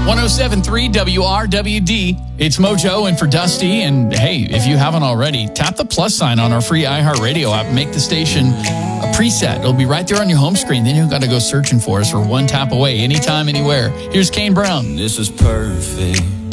107.3 WRWD. It's Mojo and for Dusty. And hey, if you haven't already, tap the plus sign on our free iHeartRadio app. Make the station a preset. It'll be right there on your home screen. Then you've got to go searching for us. We're one tap away, anytime, anywhere. Here's Kane Brown. This is perfect.